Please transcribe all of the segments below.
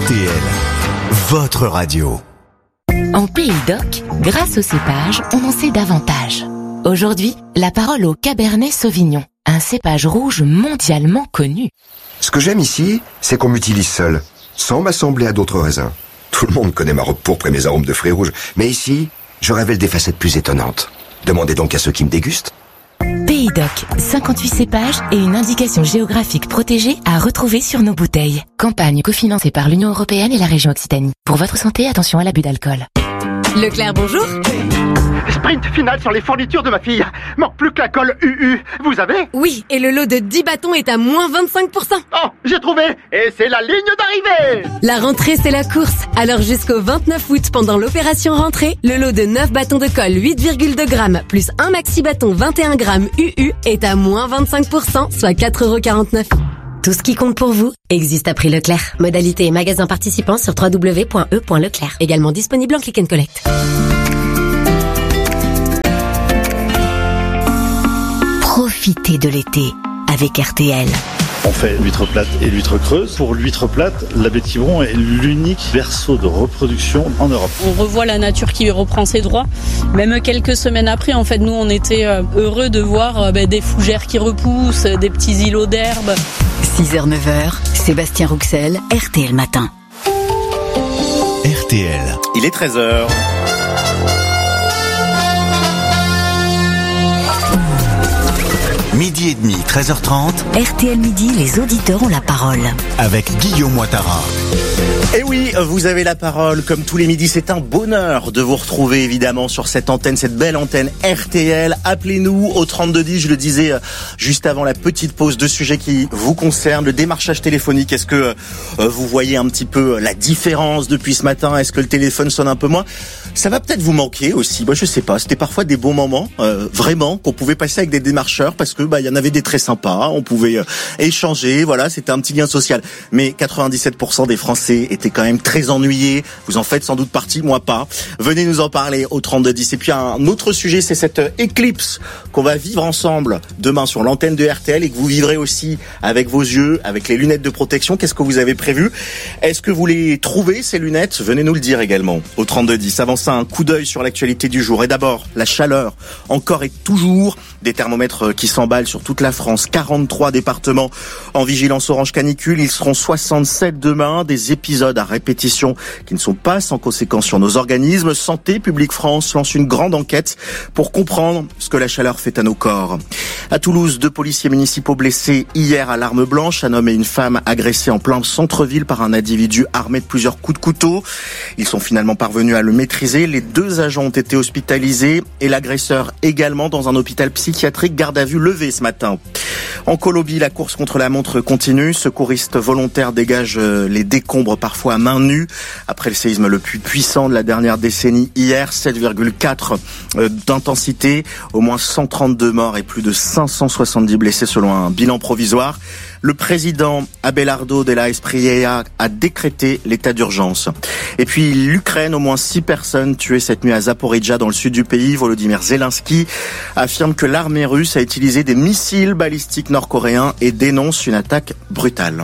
RTL, votre radio. En Pays d'Oc, grâce au cépage, on en sait davantage. Aujourd'hui, la parole au Cabernet Sauvignon, un cépage rouge mondialement connu. Ce que j'aime ici, c'est qu'on m'utilise seul, sans m'assembler à d'autres raisins. Tout le monde connaît ma robe pourpre et mes arômes de fruits rouges, mais ici, je révèle des facettes plus étonnantes. Demandez donc à ceux qui me dégustent. Pays d'Oc, 58 cépages et une indication géographique protégée à retrouver sur nos bouteilles. Campagne cofinancée par l'Union européenne et la région Occitanie. Pour votre santé, attention à l'abus d'alcool. Leclerc, bonjour. Sprint final sur les fournitures de ma fille. Manque plus que la colle UU. Vous avez ? Oui, et le lot de 10 bâtons est à moins 25%. Oh, j'ai trouvé. Et c'est la ligne d'arrivée. La rentrée, c'est la course. Alors jusqu'au 29 août, pendant l'opération rentrée, le lot de 9 bâtons de colle 8,2 grammes plus un maxi bâton 21 grammes UU est à moins 25%, soit 4,49€. Tout ce qui compte pour vous existe à prix Leclerc. Modalité et magasin participants sur www.e.leclerc. Également disponible en click and collect. Profitez de l'été avec RTL. On fait l'huître plate et l'huître creuse. Pour l'huître plate, la baie de Quiberon est l'unique berceau de reproduction en Europe. On revoit la nature qui reprend ses droits. Même quelques semaines après, en fait, nous, on était heureux de voir des fougères qui repoussent, des petits îlots d'herbe. 6h, 9h, Sébastien Rouxel, RTL Matin. RTL. Il est 13h. Midi et demi, 13h30. RTL Midi, les auditeurs ont la parole. Avec Guillaume Ouattara. Et oui, vous avez la parole comme tous les midis. C'est un bonheur de vous retrouver évidemment sur cette antenne, cette belle antenne RTL. Appelez-nous au 3210, je le disais juste avant la petite pause, de sujets qui vous concernent. Le démarchage téléphonique, est-ce que vous voyez un petit peu la différence depuis ce matin? Est-ce que le téléphone sonne un peu moins? Ça va peut-être vous manquer aussi. Moi, je sais pas. C'était parfois des bons moments, vraiment, qu'on pouvait passer avec des démarcheurs parce que il y en avait des très sympas. On pouvait échanger. Voilà, c'était un petit lien social. Mais 97% des Français étaient quand même très ennuyés. Vous en faites sans doute partie, moi pas. Venez nous en parler au 3210. Et puis un autre sujet, c'est cette éclipse qu'on va vivre ensemble demain sur l'antenne de RTL et que vous vivrez aussi avec vos yeux, avec les lunettes de protection. Qu'est-ce que vous avez prévu? Est-ce que vous les trouvez, ces lunettes? Venez nous le dire également au 3210. Avant ça, un coup d'œil sur l'actualité du jour. Et d'abord, la chaleur. Encore et toujours, des thermomètres qui s'emballent sur toute la France. 43 départements en vigilance orange canicule. Ils seront 67 demain. Des épisodes à répétition qui ne sont pas sans conséquences sur nos organismes. Santé publique France lance une grande enquête pour comprendre ce que la chaleur fait à nos corps. À Toulouse, 2 policiers municipaux blessés hier à l'arme blanche. Un homme et une femme agressés en plein centre-ville par un individu armé de plusieurs coups de couteau. Ils sont finalement parvenus à le maîtriser. Les 2 agents ont été hospitalisés et l'agresseur également dans un hôpital psychiatrique, garde à vue levée ce matin. En Colombie, la course contre la montre continue. Secouristes volontaires dégagent les décombres parfois à main nue. Après le séisme le plus puissant de la dernière décennie hier, 7,4 d'intensité, au moins 132 morts et plus de 570 blessés selon un bilan provisoire. Le président Abelardo de la Espriella a décrété l'état d'urgence. Et puis l'Ukraine, au moins 6 personnes tuées cette nuit à Zaporijjia dans le sud du pays. Volodymyr Zelensky affirme que l'armée russe a utilisé des missiles balistiques nord-coréens et dénonce une attaque brutale.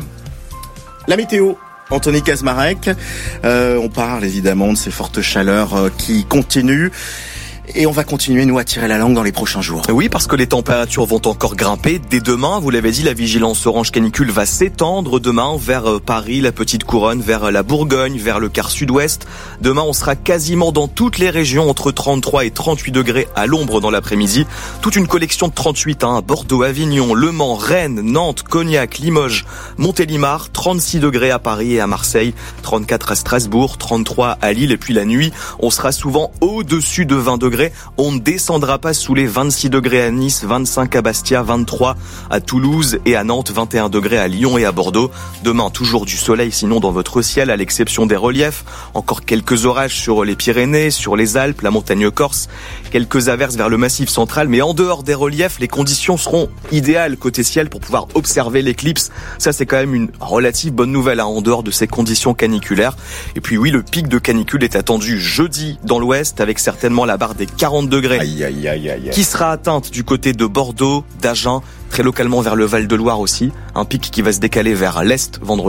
La météo. Anthony Kazmarek, on parle évidemment de ces fortes chaleurs qui continuent. Et on va continuer, nous, à tirer la langue dans les prochains jours. Oui, parce que les températures vont encore grimper. Dès demain, vous l'avez dit, la vigilance orange canicule va s'étendre demain vers Paris, la Petite Couronne, vers la Bourgogne, vers le quart sud-ouest. Demain, on sera quasiment dans toutes les régions entre 33 et 38 degrés à l'ombre dans l'après-midi. Toute une collection de 38, Bordeaux, Avignon, Le Mans, Rennes, Nantes, Cognac, Limoges, Montélimar, 36 degrés à Paris et à Marseille, 34 à Strasbourg, 33 à Lille. Et puis la nuit, on sera souvent au-dessus de 20 degrés. On ne descendra pas sous les 26 degrés à Nice, 25 à Bastia, 23 à Toulouse et à Nantes, 21 degrés à Lyon et à Bordeaux. Demain, toujours du soleil, sinon dans votre ciel, à l'exception des reliefs. Encore quelques orages sur les Pyrénées, sur les Alpes, la montagne corse. Quelques averses vers le massif central, mais en dehors des reliefs, les conditions seront idéales côté ciel pour pouvoir observer l'éclipse. Ça, c'est quand même une relative bonne nouvelle, en dehors de ces conditions caniculaires. Et puis oui, le pic de canicule est attendu jeudi dans l'ouest, avec certainement la barre des 40 degrés qui sera atteinte du côté de Bordeaux, d'Agen, très localement vers le Val-de-Loire aussi. Un pic qui va se décaler vers l'est vendredi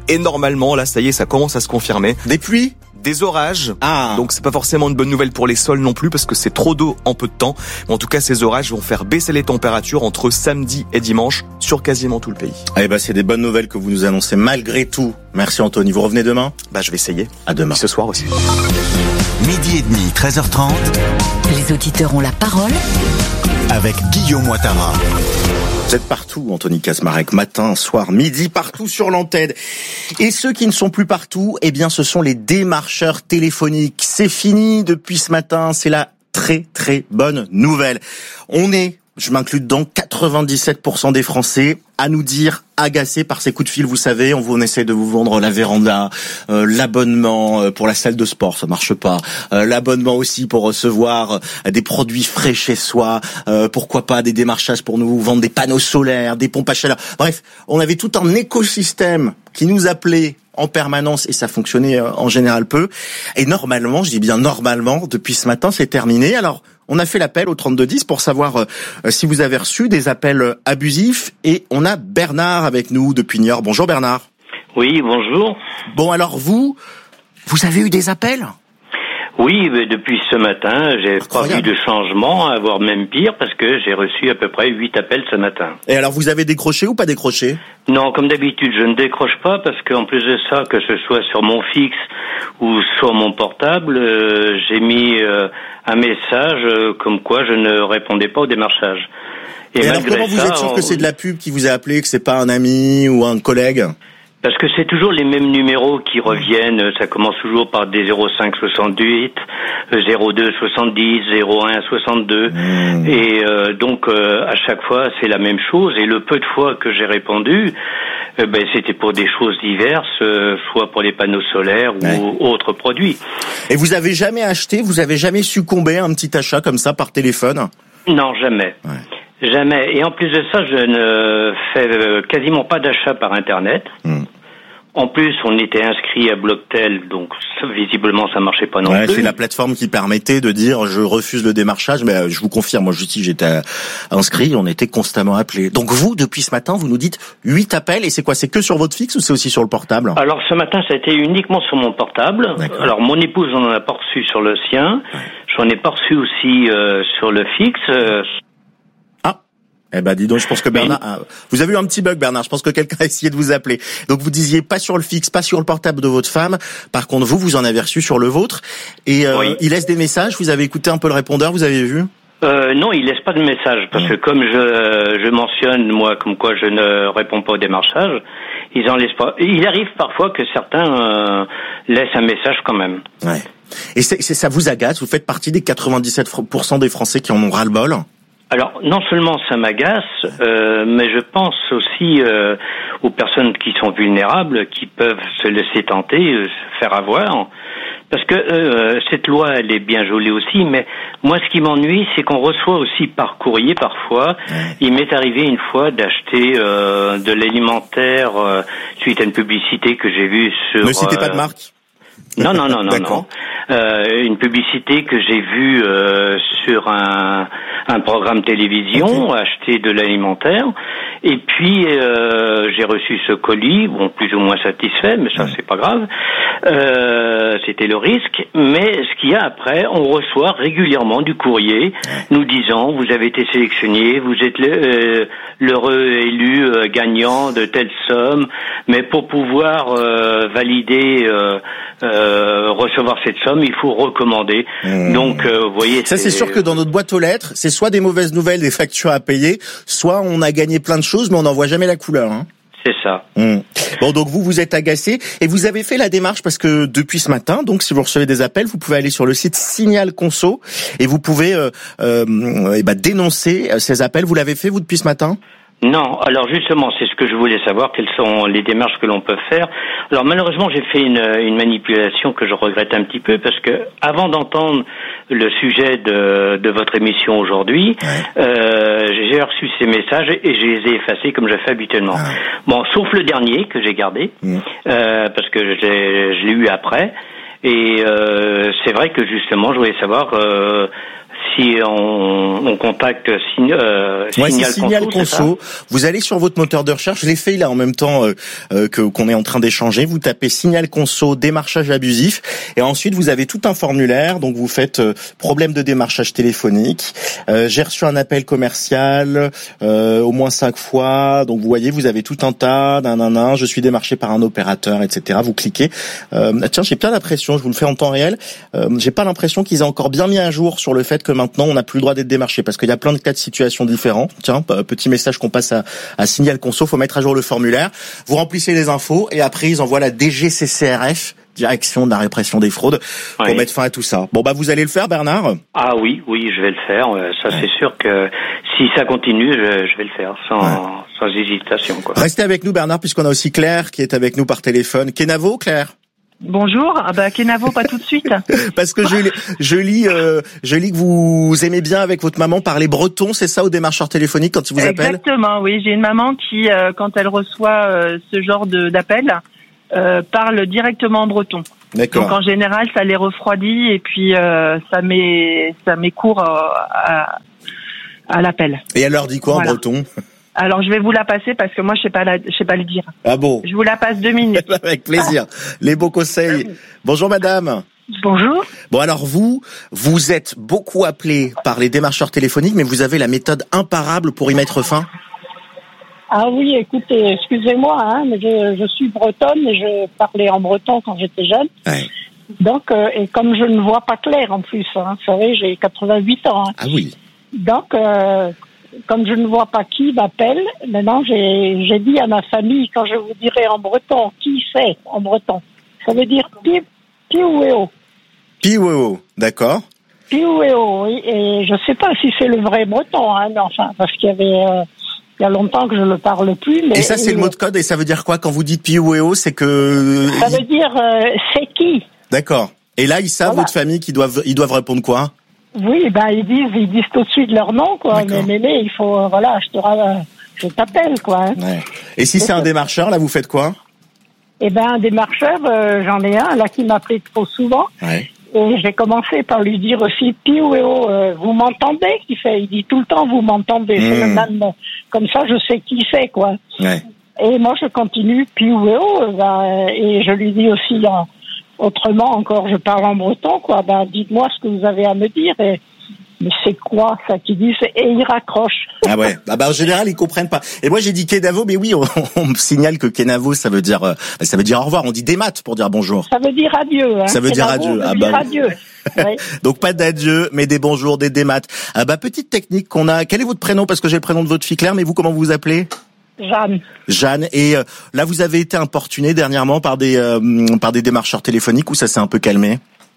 et normalement, là, ça y est, ça commence à se confirmer. Des pluies ? Des orages. Ah. Donc c'est pas forcément une bonne nouvelle pour les sols non plus parce que c'est trop d'eau en peu de temps. Mais en tout cas, ces orages vont faire baisser les températures entre samedi et dimanche sur quasiment tout le pays. Eh ben, c'est des bonnes nouvelles que vous nous annoncez malgré tout. Merci Anthony. Vous revenez demain ? Je vais essayer. À demain. Ce soir aussi. Midi et demi, 13h30. Les auditeurs ont la parole Avec Guillaume Ouattara. Vous êtes partout, Anthony Kaczmarek, matin, soir, midi, partout sur l'antenne. Et ceux qui ne sont plus partout, eh bien, ce sont les démarcheurs téléphoniques. C'est fini depuis ce matin, c'est la très très bonne nouvelle. On est, je m'inclus dedans, 97% des Français à nous dire agacés par ces coups de fil. Vous savez, on essaie de vous vendre la véranda, l'abonnement pour la salle de sport, ça marche pas. L'abonnement aussi pour recevoir des produits frais chez soi. Pourquoi pas des démarchages pour nous vendre des panneaux solaires, des pompes à chaleur. Bref, on avait tout un écosystème qui nous appelait en permanence et ça fonctionnait en général peu. Et normalement, je dis bien normalement, depuis ce matin, c'est terminé. Alors, on a fait l'appel au 3210 pour savoir si vous avez reçu des appels abusifs et on a Bernard avec nous depuis Niort. Bonjour Bernard. Oui, bonjour. Bon, alors vous avez eu des appels ? Oui, mais depuis ce matin, j'ai pas vu de changement, voire même pire, parce que j'ai reçu à peu près 8 appels ce matin. Et alors, vous avez décroché ou pas décroché ? Non, comme d'habitude, je ne décroche pas, parce qu'en plus de ça, que ce soit sur mon fixe ou sur mon portable, j'ai mis un message comme quoi je ne répondais pas au démarchage. Et alors, comment vous êtes sûr que c'est de la pub qui vous a appelé, que c'est pas un ami ou un collègue ? Parce que c'est toujours les mêmes numéros qui reviennent. Ça commence toujours par des 05 68, 02 70, 01 62. Et donc à chaque fois c'est la même chose. Et le peu de fois que j'ai répondu, c'était pour des choses diverses, soit pour les panneaux solaires ou autres produits. Et vous avez jamais acheté, vous avez jamais succombé à un petit achat comme ça par téléphone ? Non, jamais. Jamais. Et en plus de ça, je ne fais quasiment pas d'achat par Internet. En plus, on était inscrit à Blocktel, donc visiblement ça marchait pas non plus. C'est la plateforme qui permettait de dire je refuse le démarchage, mais je vous confirme, moi j'étais inscrit, on était constamment appelé. Donc vous, depuis ce matin, vous nous dites 8 appels, et c'est quoi ? C'est que sur votre fixe ou c'est aussi sur le portable ? Alors ce matin, ça a été uniquement sur mon portable. D'accord. Alors mon épouse en a pas reçu sur le sien, j'en ai pas reçu aussi sur le fixe. Eh ben, dis donc, je pense que Bernard, vous avez eu un petit bug, Bernard. Je pense que quelqu'un a essayé de vous appeler. Donc, vous disiez pas sur le fixe, pas sur le portable de votre femme. Par contre, vous en avez reçu sur le vôtre. Et, il laisse des messages. Vous avez écouté un peu le répondeur, vous avez vu? Non, il laisse pas de message. Parce que comme je mentionne, moi, comme quoi je ne réponds pas au démarchage, ils en laissent pas. Il arrive parfois que certains, laissent un message quand même. Ouais. Et ça vous agace? Vous faites partie des 97% des Français qui en ont ras-le-bol? Alors, non seulement ça m'agace, mais je pense aussi aux personnes qui sont vulnérables, qui peuvent se laisser tenter, se faire avoir. Parce que cette loi, elle est bien jolie aussi, mais moi, ce qui m'ennuie, c'est qu'on reçoit aussi par courrier, parfois. Il m'est arrivé une fois d'acheter de l'alimentaire suite à une publicité que j'ai vue sur... Ne citez pas de marque. Non. Une publicité que j'ai vue sur un programme télévision, acheter de l'alimentaire, et puis j'ai reçu ce colis, bon, plus ou moins satisfait, mais ça c'est pas grave, c'était le risque, mais ce qu'il y a après, on reçoit régulièrement du courrier nous disant, vous avez été sélectionné, vous êtes l'heureux élu gagnant de telle somme, mais pour pouvoir valider recevoir cette somme, il faut recommander. Donc, vous voyez... Ça, c'est sûr que dans notre boîte aux lettres, c'est soit des mauvaises nouvelles, des factures à payer, soit on a gagné plein de choses, mais on n'en voit jamais la couleur. Hein. C'est ça. Bon, donc vous êtes agacé et vous avez fait la démarche parce que depuis ce matin, donc si vous recevez des appels, vous pouvez aller sur le site Signal Conso et vous pouvez dénoncer ces appels. Vous l'avez fait, vous, depuis ce matin ? Non, alors justement, c'est ce que je voulais savoir, quelles sont les démarches que l'on peut faire. Alors malheureusement, j'ai fait une manipulation que je regrette un petit peu, parce que avant d'entendre le sujet de votre émission aujourd'hui, j'ai reçu ces messages et je les ai effacés comme je fais habituellement. Bon, sauf le dernier que j'ai gardé, parce que je l'ai eu après. Et c'est vrai que justement, je voulais savoir... si on contacte Signal Conso. Vous allez sur votre moteur de recherche. Je l'ai fait là en même temps qu'on est en train d'échanger. Vous tapez Signal Conso démarchage abusif et ensuite vous avez tout un formulaire. Donc vous faites problème de démarchage téléphonique. J'ai reçu un appel commercial au moins 5 fois. Donc vous voyez, vous avez tout un tas. Je suis démarché par un opérateur, etc. Vous cliquez. Tiens, j'ai bien l'impression, je vous le fais en temps réel. J'ai pas l'impression qu'ils aient encore bien mis à jour sur le fait que maintenant on n'a plus le droit d'être démarché parce qu'il y a plein de cas de situations différents. Tiens, petit message qu'on passe à Signal Conso, faut mettre à jour le formulaire. Vous remplissez les infos et après ils envoient la DGCCRF, Direction de la répression des fraudes, pour mettre fin à tout ça. Bon vous allez le faire, Bernard ? Ah oui, je vais le faire. Ça c'est sûr que si ça continue, je vais le faire sans hésitation, quoi. Restez avec nous, Bernard, puisqu'on a aussi Claire qui est avec nous par téléphone. Kenavo, Claire ? Bonjour. Kenavo, pas tout de suite. Parce que je lis que vous aimez bien avec votre maman parler breton, c'est ça, au démarcheur téléphonique quand il vous appelle ? Exactement, oui. J'ai une maman qui, quand elle reçoit ce genre d'appel, parle directement en breton. D'accord. Donc en général, ça les refroidit et puis ça met court à l'appel. Et elle leur dit quoi en breton ? Alors je vais vous la passer parce que moi je sais pas le dire. Ah bon ? Je vous la passe 2 minutes. Avec plaisir. Les beaux conseils. Bonjour madame. Bonjour. Bon alors vous êtes beaucoup appelé par les démarcheurs téléphoniques, mais vous avez la méthode imparable pour y mettre fin ? Ah oui, écoutez, excusez-moi, mais je suis bretonne et je parlais en breton quand j'étais jeune. Ouais. Donc, et comme je ne vois pas clair en plus, vous savez, j'ai 88 ans. Ah oui. Donc, comme je ne vois pas qui m'appelle, maintenant j'ai dit à ma famille, quand je vous dirai en breton, qui c'est en breton, ça veut dire piouéo. Piouéo, d'accord. Piouéo, oui, et je sais pas si c'est le vrai breton, mais enfin, parce qu'il y avait... il y a longtemps que je le parle plus. Mais et ça, c'est le mot de code, et ça veut dire quoi quand vous dites piouéo, c'est que... Ça veut dire c'est qui. D'accord. Et là, ils savent, votre famille, ils doivent répondre quoi ? Oui, ils disent tout de suite leur nom, quoi. Mais il faut, je t'appelle, quoi. Ouais. Et si c'est un démarcheur, là, vous faites quoi ? Un démarcheur, j'en ai un, là, qui m'appelait trop souvent. Ouais. Et j'ai commencé par lui dire aussi, piouéo, vous m'entendez ? Il dit tout le temps, vous m'entendez. C'est le même, comme ça, je sais qui c'est, quoi. Ouais. Et moi, je continue, piouéo, et je lui dis aussi, autrement encore, je parle en breton, quoi. Dites-moi ce que vous avez à me dire. Mais c'est quoi ça qui dit ? Et il raccroche. Ah ouais. En général, ils comprennent pas. Et moi, j'ai dit Kenavo, mais oui, on me signale que Kenavo, ça veut dire au revoir. On dit des maths pour dire bonjour. Ça veut dire adieu. Ça veut dire adieu. Adieu. Ouais. Donc pas d'adieu, mais des bonjours, des démates. Petite technique qu'on a. Quel est votre prénom ? Parce que j'ai le prénom de votre fille Claire, mais vous, comment vous vous appelez ? Jeanne. Jeanne. Et là, vous avez été importunée dernièrement par des démarcheurs téléphoniques ou ça s'est un peu calmé ?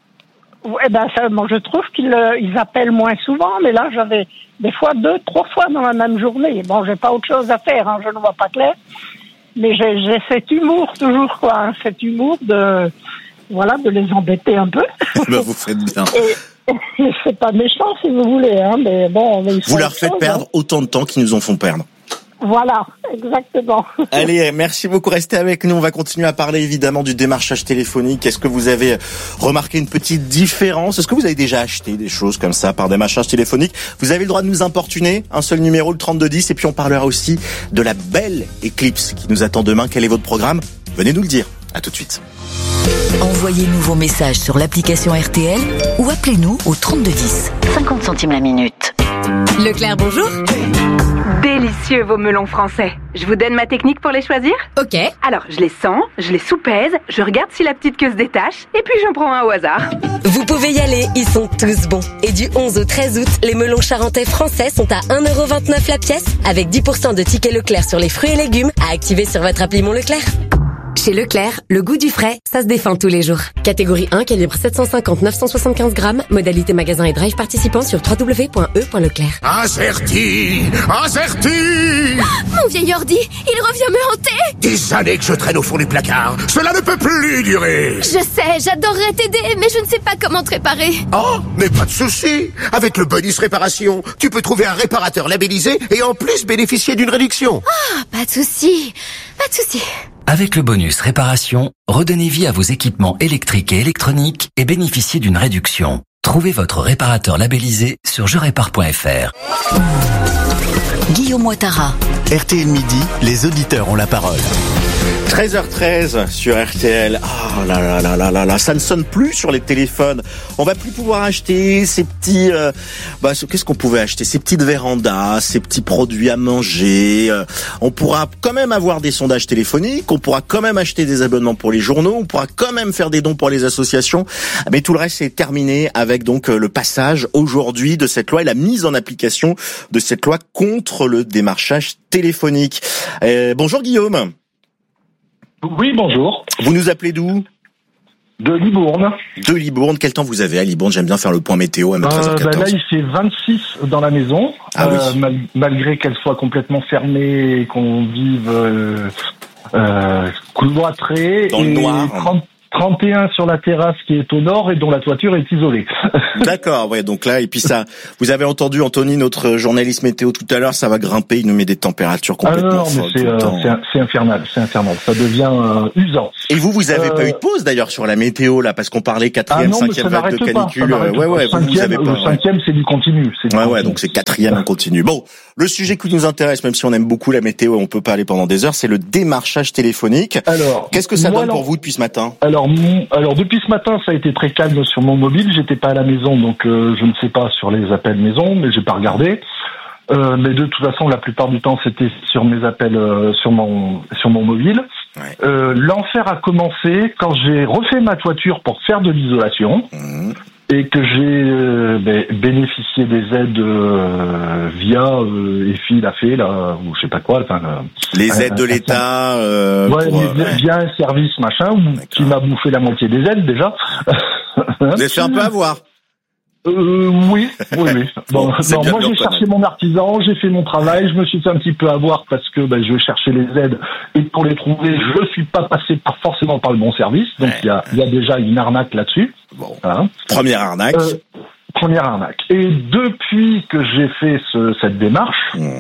Moi, je trouve qu'ils appellent moins souvent, mais là, j'avais des fois 2-3 fois dans la même journée. Bon, j'ai pas autre chose à faire, je ne vois pas clair. Mais j'ai cet humour toujours, quoi, cet humour de les embêter un peu. Vous faites bien. Et c'est pas méchant, si vous voulez, mais bon. Vous leur faites perdre autant de temps qu'ils nous en font perdre. Voilà, exactement. Allez, merci beaucoup. Restez avec nous. On va continuer à parler évidemment du démarchage téléphonique. Est-ce que vous avez remarqué une petite différence ? Est-ce que vous avez déjà acheté des choses comme ça par démarchage téléphonique ? Vous avez le droit de nous importuner. Un seul numéro, le 3210. Et puis on parlera aussi de la belle éclipse qui nous attend demain. Quel est votre programme ? Venez nous le dire. À tout de suite. Envoyez-nous vos messages sur l'application RTL ou appelez-nous au 3210. 50 centimes la minute. Leclerc, bonjour. Délicieux vos melons français. Je vous donne ma technique pour les choisir ? Ok. Alors, je les sens, je les soupèse, je regarde si la petite queue se détache, et puis j'en prends un au hasard. Vous pouvez y aller, ils sont tous bons. Et du 11 au 13 août, les melons charentais français sont à 1,29€ la pièce, avec 10% de tickets Leclerc sur les fruits et légumes à activer sur votre appli Mon Leclerc. Chez Leclerc, le goût du frais, ça se défend tous les jours. Catégorie 1, calibre 750-975 grammes. Modalité magasin et drive participant sur www.e.leclerc. Acerti. Mon vieil ordi, il revient me hanter. Des années que je traîne au fond du placard. Cela ne peut plus durer. Je sais, j'adorerais t'aider, mais je ne sais pas comment te réparer. Oh, mais pas de souci. Avec le bonus réparation, tu peux trouver un réparateur labellisé et en plus bénéficier d'une réduction. Ah, pas de souci. Avec le bonus réparation, redonnez vie à vos équipements électriques et électroniques et bénéficiez d'une réduction. Trouvez votre réparateur labellisé sur jerépare.fr. Guillaume Ouattara. RTL Midi, les auditeurs ont la parole. 13h13 sur RTL. Oh là là là là là, ça ne sonne plus sur les téléphones. On va plus pouvoir acheter ces petits... qu'est-ce qu'on pouvait acheter ? Ces petites vérandas, ces petits produits à manger. On pourra quand même avoir des sondages téléphoniques. On pourra quand même acheter des abonnements pour les journaux. On pourra quand même faire des dons pour les associations. Mais tout le reste est terminé avec donc le passage aujourd'hui de cette loi et la mise en application de cette loi contre le démarchage téléphonique. Bonjour Guillaume. Oui, bonjour. Vous nous appelez d'où ? De Libourne. De Libourne. Quel temps vous avez à Libourne ? J'aime bien faire le point météo à 13h14. Là, il fait 26 dans la maison. Ah oui. Malgré qu'elle soit complètement fermée et qu'on vive cloîtré. Dans le noir. 31 sur la terrasse qui est au nord et dont la toiture est isolée. D'accord, ouais, donc là, et puis ça, vous avez entendu Anthony, notre journaliste météo tout à l'heure, ça va grimper, il nous met des températures complètement folles. C'est infernal, ça devient usant. Et vous avez pas eu de pause d'ailleurs sur la météo, là, parce qu'on parlait 4e, 5e vague de canicule. Vous avez pas. Le 5e, c'est du continu. Donc c'est 4e en continu. Bon, le sujet qui nous intéresse, même si on aime beaucoup la météo et on peut pas aller pendant des heures, c'est le démarchage téléphonique. Alors, qu'est-ce que ça donne pour vous depuis ce matin ? Alors depuis ce matin, ça a été très calme sur mon mobile. J'étais pas à la maison, donc je ne sais pas sur les appels maison, mais j'ai pas regardé. Mais de toute façon, la plupart du temps, c'était sur mes appels sur mon mobile. Ouais. L'enfer a commencé quand j'ai refait ma toiture pour faire de l'isolation. Et que j'ai bénéficié des aides via EFI l'a fait là ou je sais pas quoi, les aides de l'État via un service machin qui m'a bouffé la moitié des aides déjà. Vous êtes fait un peu avoir. Oui. Bon, moi j'ai cherché mon artisan, j'ai fait mon travail, je me suis fait un petit peu avoir parce que je cherchais les aides et pour les trouver, je suis pas passé forcément par le bon service, donc il y a déjà une arnaque là-dessus. Bon. Voilà. Première arnaque. Et depuis que j'ai fait cette démarche,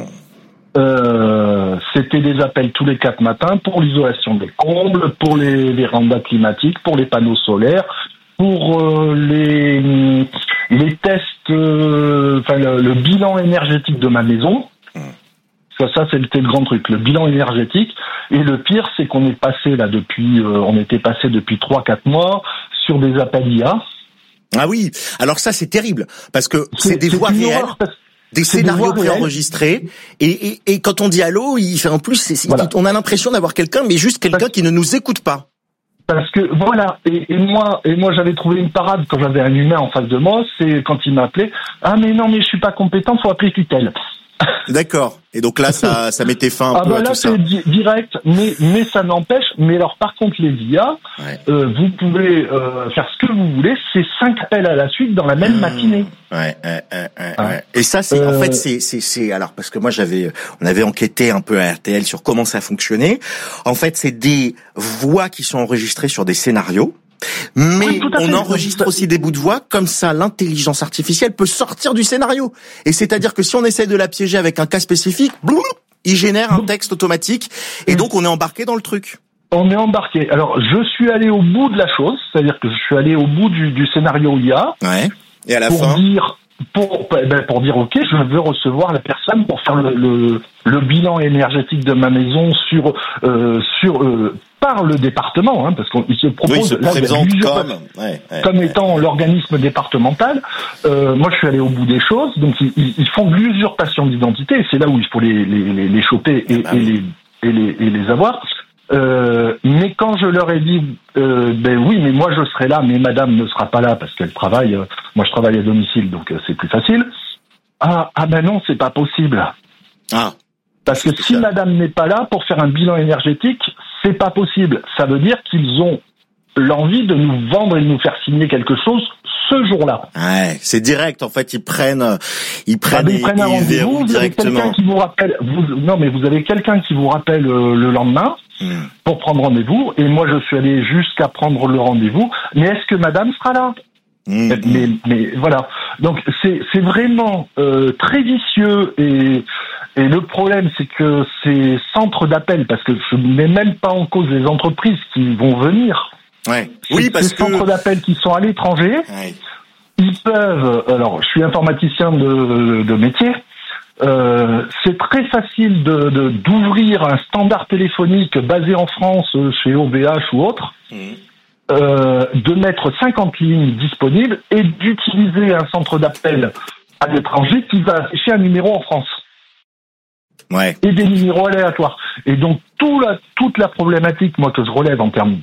c'était des appels tous les 4 matins pour l'isolation des combles, pour les vérandas climatiques, pour les panneaux solaires, pour les tests, le bilan énergétique de ma maison. Ça c'était le grand truc, le bilan énergétique. Et le pire, c'est qu'on est passé là on était passé depuis 3-4 mois sur des appels IA. Ah oui, alors ça c'est terrible parce que c'est des voix réelles. Des scénarios préenregistrés et quand on dit allô, en plus on a l'impression d'avoir quelqu'un, mais juste quelqu'un qui ne nous écoute pas. Parce que voilà, et moi j'avais trouvé une parade quand j'avais un humain en face de moi, c'est quand il m'appelait, ah mais non mais je suis pas compétent, faut appeler Tutel. D'accord. Et donc là ça mettait fin un peu à tout ça. Là c'est direct, mais ça n'empêche. Mais alors par contre les IA, vous pouvez faire ce que vous voulez, c'est 5 appels à la suite dans la même matinée. Ouais. Et ça c'est en fait c'est alors parce que moi on avait enquêté un peu à RTL sur comment ça fonctionnait. En fait c'est des voix qui sont enregistrées sur des scénarios. Mais on enregistre aussi des bouts de voix, comme ça l'intelligence artificielle peut sortir du scénario. Et c'est-à-dire que si on essaie de la piéger avec un cas spécifique, il génère un texte automatique, et donc on est embarqué dans le truc. On est embarqué. Alors je suis allé au bout de la chose, c'est-à-dire que je suis allé au bout du scénario IA. Ouais. Et à la fin pour dire ok, je veux recevoir la personne pour faire le bilan énergétique de ma maison par le département, parce qu'il se propose comme étant l'organisme départemental. Moi, je suis allé au bout des choses, donc ils font de l'usurpation d'identité. C'est là où il faut les choper et les avoir. Mais quand je leur ai dit oui, mais moi je serai là, mais madame ne sera pas là parce qu'elle travaille, moi je travaille à domicile, donc c'est plus facile. Non, c'est pas possible. Parce que si madame n'est pas là pour faire un bilan énergétique, c'est pas possible. Ça veut dire qu'ils ont l'envie de nous vendre et de nous faire signer quelque chose ce jour-là. Ouais, c'est direct. En fait, ils prennent un rendez-vous directement. Vous avez quelqu'un qui vous rappelle le lendemain pour prendre rendez-vous. Et moi, je suis allé jusqu'à prendre le rendez-vous. Mais est-ce que madame sera là? Mais voilà. Donc c'est vraiment très vicieux et le problème c'est que ces centres d'appel, parce que je ne mets même pas en cause les entreprises qui vont venir. Ouais. Oui, parce que ces centres d'appel qui sont à l'étranger. Ouais. ils peuvent. Alors, je suis informaticien de métier. C'est très facile d'ouvrir un standard téléphonique basé en France chez OVH ou autre, de mettre 50 lignes disponibles et d'utiliser un centre d'appel à l'étranger qui va afficher un numéro en France. Ouais. Et des numéros aléatoires. Et donc toute la problématique, moi, que je relève en termes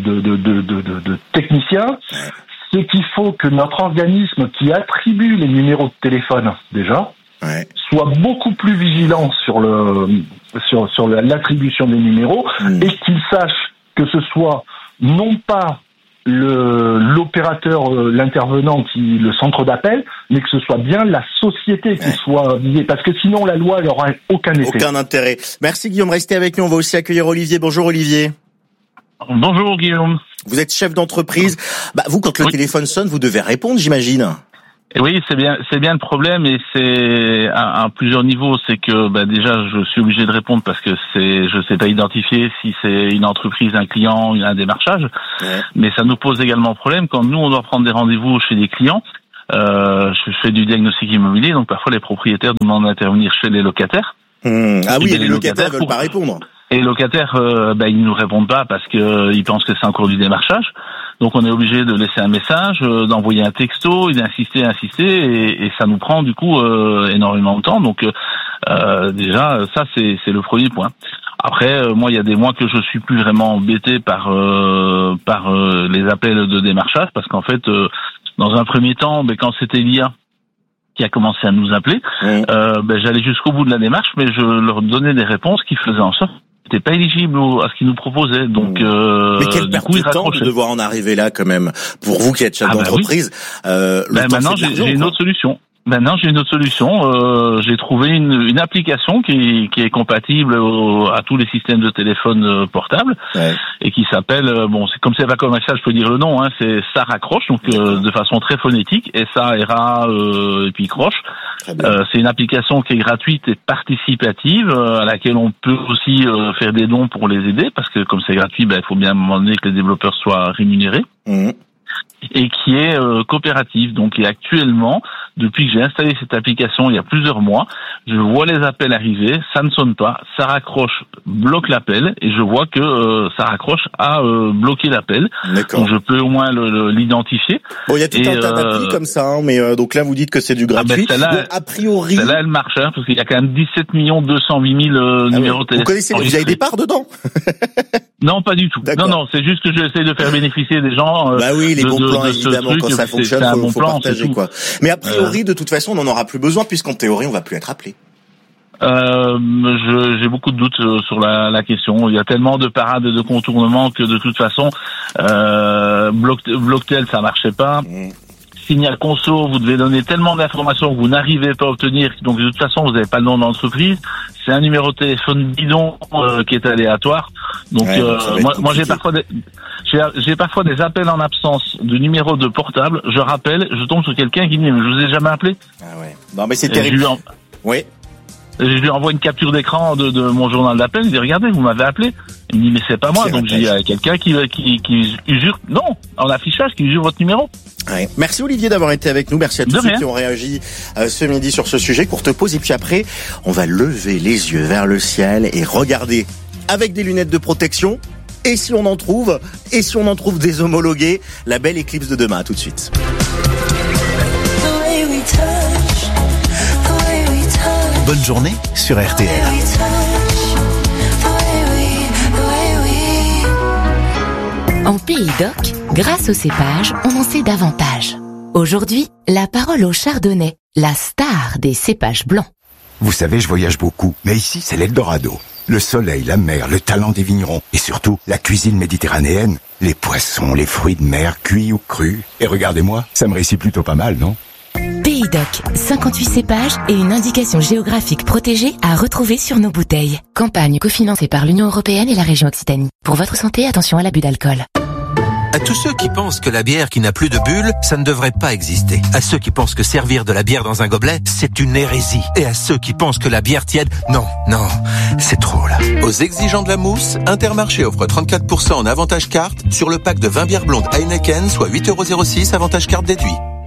de technicien, c'est qu'il faut que notre organisme qui attribue les numéros de téléphone déjà soit beaucoup plus vigilant sur l'attribution des numéros et qu'il sache que ce soit non pas l'opérateur, l'intervenant, le centre d'appel, mais que ce soit bien la société qui soit visée, parce que sinon la loi elle aura aucun effet. Aucun intérêt. Merci Guillaume, restez avec nous, on va aussi accueillir Olivier. Bonjour Olivier. Bonjour Guillaume. Vous êtes chef d'entreprise. Vous, quand le téléphone sonne, vous devez répondre, j'imagine. Oui, c'est bien le problème, et c'est à plusieurs niveaux. C'est que déjà je suis obligé de répondre parce que je sais pas identifier si c'est une entreprise, un client, un démarchage. Mais ça nous pose également problème quand nous on doit prendre des rendez-vous chez des clients. Je fais du diagnostic immobilier, donc parfois les propriétaires demandent d'intervenir chez les locataires. Ah oui, et les locataires veulent pas répondre. Et les locataires, ils nous répondent pas parce que ils pensent que c'est encore du démarchage. Donc on est obligé de laisser un message, d'envoyer un texto, et d'insister, et ça nous prend du coup énormément de temps. Donc déjà ça c'est le premier point. Après moi il y a des mois que je suis plus vraiment embêté par les appels de démarchage, parce qu'en fait dans un premier temps, quand c'était l'IA qui a commencé à nous appeler, j'allais jusqu'au bout de la démarche, mais je leur donnais des réponses qui faisaient en sorte n'était pas éligible à ce qu'ils nous proposaient. Donc, mais quelle perte de temps de devoir en arriver là, quand même, pour vous qui êtes chef d'entreprise. Maintenant, j'ai une autre solution. J'ai trouvé une application qui est compatible à tous les systèmes de téléphone portables et qui s'appelle, c'est comme c'est pas commercial, je peux dire le nom, c'est Ça raccroche, donc de façon très phonétique, S-A-R-A et puis croche. C'est une application qui est gratuite et participative, à laquelle on peut aussi faire des dons pour les aider, parce que comme c'est gratuit, il faut bien à un moment donné que les développeurs soient rémunérés. Et qui est coopérative. Donc, et actuellement, depuis que j'ai installé cette application il y a plusieurs mois, je vois les appels arriver, ça ne sonne pas, ça raccroche, bloque l'appel, et je vois que ça raccroche a bloqué l'appel. Donc, je peux au moins l'identifier. Bon, il y a tout un tas d'applis comme ça, mais donc là, vous dites que c'est du gratuit. Celle-là, a priori, celle-là, elle marche, parce qu'il y a quand même 17 208 000 numéros de téléphone. Vous connaissez, vous avez des parts dedans? Non, pas du tout. Non, c'est juste que j'essaie de faire bénéficier des gens. Oui, les bons plans, évidemment, quand ça fonctionne, faut partager, quoi. Mais a priori, de toute façon, on n'en aura plus besoin, puisqu'en théorie, on va plus être appelé. J'ai beaucoup de doutes sur la question. Il y a tellement de parades et de contournements que de toute façon, Blocktel, ça marchait pas. Signal Conso, vous devez donner tellement d'informations que vous n'arrivez pas à obtenir, donc de toute façon vous n'avez pas le nom d'entreprise. C'est un numéro de téléphone bidon qui est aléatoire. Donc moi j'ai parfois des appels en absence de numéro de portable. Je rappelle, je tombe sur quelqu'un qui dit mais je vous ai jamais appelé. Ah ouais. Non mais c'est terrible. Oui. Je lui envoie une capture d'écran de mon journal d'appel. Il dit regardez, vous m'avez appelé. Il me dit mais c'est pas moi. Donc j'ai quelqu'un qui usurpe, non, en affichage, qui usurpe votre numéro. Ouais. Merci Olivier d'avoir été avec nous. Merci à tous ceux qui ont réagi ce midi sur ce sujet. Courte pause et puis après, on va lever les yeux vers le ciel et regarder avec des lunettes de protection. Et si on en trouve, des homologués, la belle éclipse de demain. À tout de suite. Bonne journée sur RTL. En Pays d'Oc, grâce au cépage, on en sait davantage. Aujourd'hui, la parole au chardonnay, la star des cépages blancs. Vous savez, je voyage beaucoup, mais ici, c'est l'Eldorado. Le soleil, la mer, le talent des vignerons et surtout la cuisine méditerranéenne. Les poissons, les fruits de mer, cuits ou crus. Et regardez-moi, ça me réussit plutôt pas mal, non ? Pays d'Oc, 58 cépages et une indication géographique protégée à retrouver sur nos bouteilles. Campagne cofinancée par l'Union européenne et la région Occitanie. Pour votre santé, attention à l'abus d'alcool. À tous ceux qui pensent que la bière qui n'a plus de bulles, ça ne devrait pas exister. À ceux qui pensent que servir de la bière dans un gobelet, c'est une hérésie. Et à ceux qui pensent que la bière tiède, non, c'est trop là. Aux exigeants de la mousse, Intermarché offre 34% en avantage carte sur le pack de 20 bières blondes Heineken, soit 8,06 € avantage carte déduit.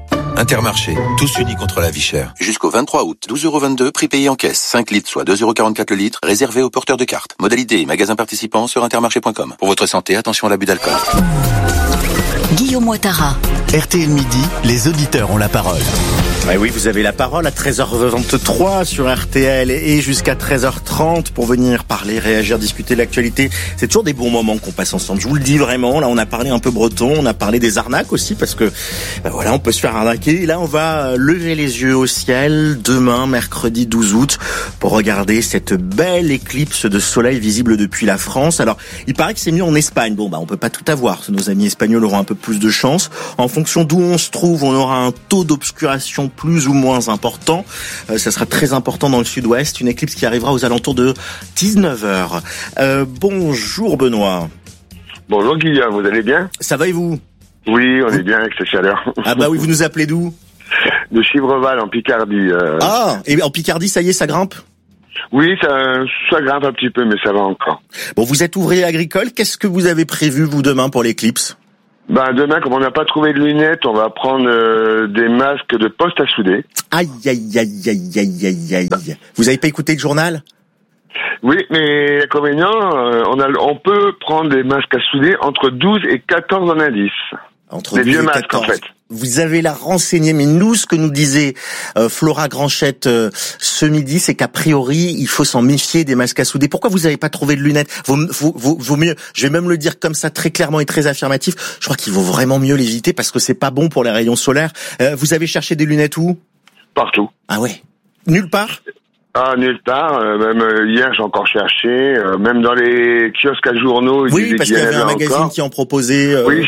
Intermarché, tous unis contre la vie chère. Jusqu'au 23 août, 12,22 €, prix payé en caisse. 5 litres, soit 2,44 € le litre, réservé aux porteurs de cartes. Modalité et magasins participants sur intermarché.com. Pour votre santé, attention à l'abus d'alcool. Guillaume Ouattara. RTL Midi, les auditeurs ont la parole. Ah oui, vous avez la parole à 13h23 sur RTL et jusqu'à 13h30 pour venir parler, réagir, discuter de l'actualité. C'est toujours des bons moments qu'on passe ensemble. Je vous le dis vraiment. Là, on a parlé un peu breton, on a parlé des arnaques aussi parce que, voilà, on peut se faire arnaquer. Et là, on va lever les yeux au ciel demain, mercredi 12 août, pour regarder cette belle éclipse de soleil visible depuis la France. Alors, il paraît que c'est mieux en Espagne. Bon, on peut pas tout avoir. Nos amis espagnols auront un peu plus de chance. En fonction d'où on se trouve, on aura un taux d'obscuration plus ou moins important. Ça sera très important dans le sud-ouest. Une éclipse qui arrivera aux alentours de 19h. Bonjour Benoît. Bonjour Guillaume, vous allez bien? Ça va et vous? Oui, on est bien avec cette chaleur. Ah bah oui, vous nous appelez d'où? De Chivreval en Picardie. Ah, et en Picardie, ça y est, ça grimpe? Oui, ça grimpe un petit peu, mais ça va encore. Bon, vous êtes ouvrier agricole. Qu'est-ce que vous avez prévu, vous, demain pour l'éclipse? Demain, comme on n'a pas trouvé de lunettes, on va prendre des masques de poste à souder. Aïe, aïe, aïe, aïe, aïe, aïe, aïe. Vous avez pas écouté le journal? Oui, mais l'inconvénient, on peut prendre des masques à souder entre 12 et 14 en indice. Entre des vieux masques, en fait. Vous avez la renseigné, mais nous, ce que nous disait Flora Granchette ce midi, c'est qu'a priori, il faut s'en méfier des masques à souder. Pourquoi vous n'avez pas trouvé de lunettes? Vaut mieux, je vais même le dire comme ça très clairement et très affirmatif, je crois qu'il vaut vraiment mieux l'éviter parce que c'est pas bon pour les rayons solaires. Vous avez cherché des lunettes où? Partout. Ah ouais? Nulle part? Ah, nulle part. Même hier, j'ai encore cherché. Même dans les kiosques à journaux. Oui, parce qu'il y avait un magazine qui en proposait. Oui,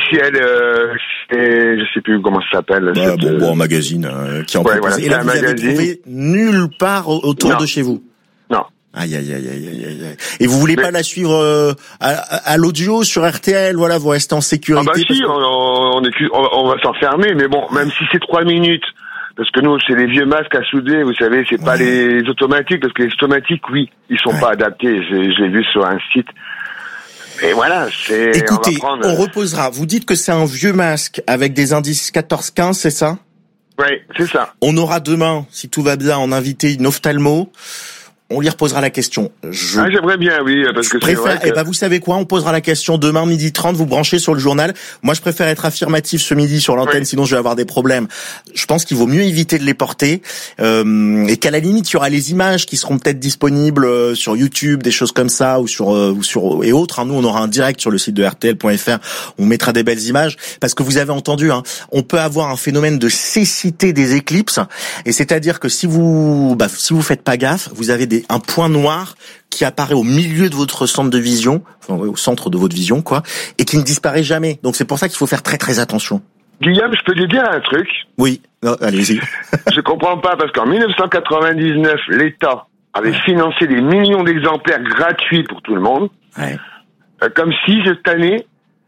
je sais plus comment ça s'appelle. Un magazine qui en proposait. Voilà, et là, vous avez trouvé nulle part autour de chez vous? Non. Aïe, aïe, aïe, aïe, aïe. Et vous voulez pas la suivre à l'audio sur RTL? Voilà, vous restez en sécurité. Ah bah si, on va s'enfermer, mais bon, même si c'est 3 minutes. Parce que nous, c'est les vieux masques à souder, vous savez, c'est pas les automatiques, parce que les automatiques, oui, ils sont pas adaptés. Je l'ai vu sur un site. Et voilà, Écoutez, on reposera. Vous dites que c'est un vieux masque avec des indices 14-15, c'est ça? Oui, c'est ça. On aura demain, si tout va bien, en invité une ophtalmo. On lui reposera la question. J'aimerais bien, oui, parce que c'est vrai que... vous savez quoi, on posera la question demain, 12h30, vous branchez sur le journal. Moi, je préfère être affirmatif ce midi sur l'antenne, sinon je vais avoir des problèmes. Je pense qu'il vaut mieux éviter de les porter, et qu'à la limite, il y aura les images qui seront peut-être disponibles sur YouTube, des choses comme ça, ou sur et autres. Nous, on aura un direct sur le site de rtl.fr, on mettra des belles images, parce que vous avez entendu, on peut avoir un phénomène de cécité des éclipses, et c'est-à-dire que si vous faites pas gaffe, vous avez un point noir qui apparaît au milieu de votre centre de vision, au centre de votre vision, quoi, et qui ne disparaît jamais. Donc c'est pour ça qu'il faut faire très très attention. Guillaume, je peux te dire un truc? Oui, allez-y. Je comprends pas, parce qu'en 1999, l'État avait financé des millions d'exemplaires gratuits pour tout le monde. Ouais. Comme si cette année,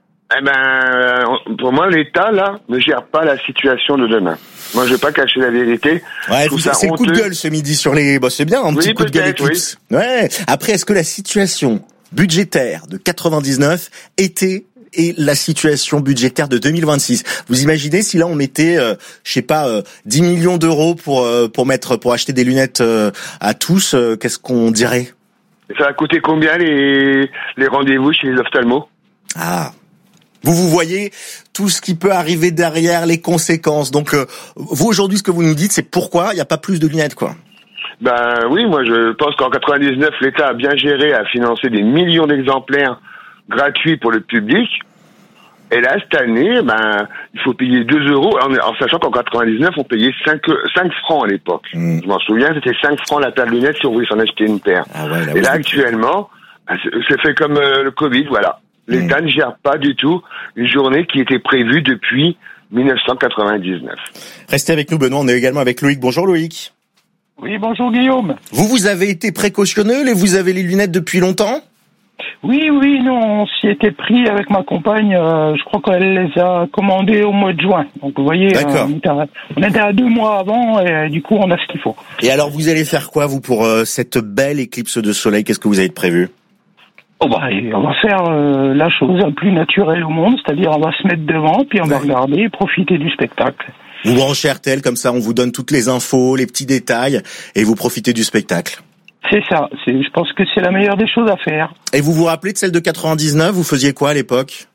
pour moi, l'État, là, ne gère pas la situation de demain. Moi, je vais pas cacher la vérité. Ouais, c'est le coup de gueule ce midi sur les... c'est bien, un petit coup de gueule éclipse. Oui. Ouais. Après, est-ce que la situation budgétaire de 99 était et la situation budgétaire de 2026? Vous imaginez si là on mettait, 10 millions d'euros pour acheter des lunettes à tous, qu'est-ce qu'on dirait? Ça va coûter combien les rendez-vous chez les ophtalmos? Ah. Vous voyez tout ce qui peut arriver derrière, les conséquences. Donc, vous aujourd'hui, ce que vous nous dites, c'est pourquoi il n'y a pas plus de lunettes, quoi. Oui, moi je pense qu'en 99, l'État a bien géré à financer des millions d'exemplaires gratuits pour le public. Et là, cette année, il faut payer 2 euros, en sachant qu'en 99, on payait 5 francs à l'époque. Je m'en souviens, c'était 5 francs la paire de lunettes si on voulait s'en acheter une paire. Ah ouais, et là, actuellement, c'est fait comme le Covid, voilà. L'État ne gère pas du tout une journée qui était prévue depuis 1999. Restez avec nous, Benoît. On est également avec Loïc. Bonjour, Loïc. Oui, bonjour, Guillaume. Vous avez été précautionneux et vous avez les lunettes depuis longtemps? Oui, nous, on s'y était pris avec ma compagne. Je crois qu'elle les a commandées au mois de juin. Donc, vous voyez, on était à 2 mois avant et du coup, on a ce qu'il faut. Et alors, vous allez faire quoi, vous, pour cette belle éclipse de soleil? Qu'est-ce que vous avez prévu? On va faire la chose la plus naturelle au monde, c'est-à-dire on va se mettre devant, puis on va regarder et profiter du spectacle. Vous branchez RTL, comme ça on vous donne toutes les infos, les petits détails, et vous profitez du spectacle. C'est ça, je pense que c'est la meilleure des choses à faire. Et vous vous rappelez de celle de 99, vous faisiez quoi à l'époque?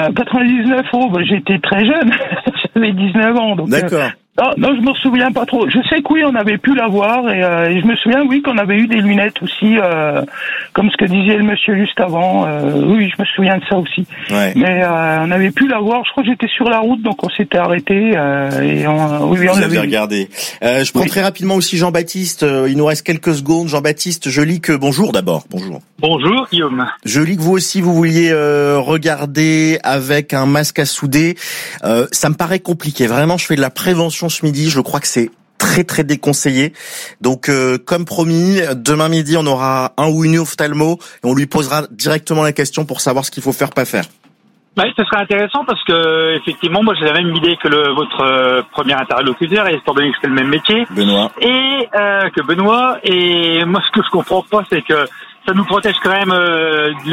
99, j'étais très jeune, j'avais 19 ans. Donc, d'accord. Non, je me souviens pas trop. Je sais que oui, on avait pu la voir et je me souviens, oui, qu'on avait eu des lunettes aussi, comme ce que disait le monsieur juste avant. Oui, je me souviens de ça aussi. Ouais. Mais on avait pu la voir. Je crois que j'étais sur la route, donc on s'était arrêté et on l'avait regardé. Je prends très rapidement aussi Jean-Baptiste. Il nous reste quelques secondes. Jean-Baptiste, je lis que bonjour d'abord. Bonjour. Bonjour Guillaume. Je lis que vous aussi vous vouliez regarder avec un masque à souder. Ça me paraît compliqué. Vraiment, je fais de la prévention ce midi, je crois que c'est très très déconseillé. Donc comme promis, demain midi on aura un ou une ophtalmo et on lui posera directement la question pour savoir ce qu'il faut faire, pas faire. Oui, ce serait intéressant parce que effectivement moi j'ai la même idée que votre premier interlocuteur, et étant donné que c'est le même métier. Benoît. Et que Benoît, et moi ce que je comprends pas c'est que ça nous protège quand même les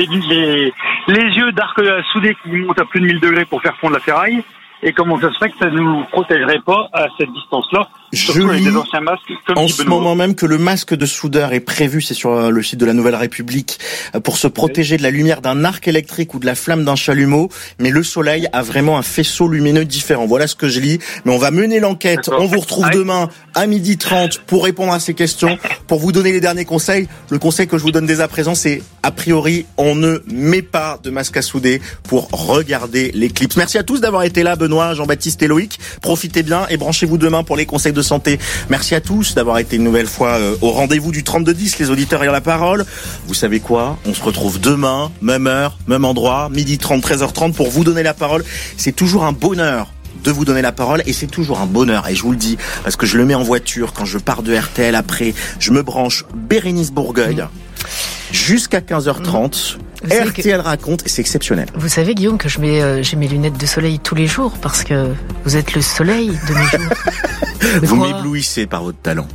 yeux d'arc soudé qui montent à plus de 1000 degrés pour faire fondre la ferraille. Et comment ça se fait que ça ne nous protégerait pas à cette distance-là? Je lis des anciens masques comme en ce moment même que le masque de soudeur est prévu, c'est sur le site de la Nouvelle République, pour se protéger de la lumière d'un arc électrique ou de la flamme d'un chalumeau, mais le soleil a vraiment un faisceau lumineux différent. Voilà ce que je lis, mais on va mener l'enquête. On vous retrouve demain à 12h30 pour répondre à ces questions, pour vous donner les derniers conseils. Le conseil que je vous donne dès à présent, c'est a priori, on ne met pas de masque à souder pour regarder l'éclipse. Merci à tous d'avoir été là, Benoît, Jean-Baptiste et Loïc. Profitez bien et branchez-vous demain pour les conseils de santé. Merci à tous d'avoir été une nouvelle fois au rendez-vous du 3210, les auditeurs ayant la parole. Vous savez quoi? On se retrouve demain, même heure, même endroit, 12h30, 13h30 pour vous donner la parole. C'est toujours un bonheur de vous donner la parole et c'est toujours un bonheur, et je vous le dis parce que je le mets en voiture quand je pars de RTL. Après je me branche Bérénice Bourgueil jusqu'à 15h30. RTL raconte, et c'est exceptionnel. Vous savez Guillaume que j'ai mes lunettes de soleil tous les jours parce que vous êtes le soleil de mes jours. Vous m'éblouissez par votre talent.